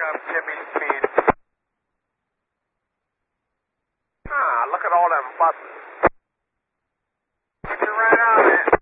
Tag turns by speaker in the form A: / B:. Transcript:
A: up Jimmy Speed. Ah, look at all them buses.